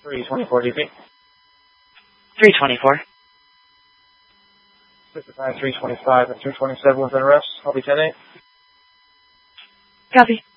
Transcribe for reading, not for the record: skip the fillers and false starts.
324 DP. 324. 55, 325, and 327 within arrest. I'll be 10-8. Copy.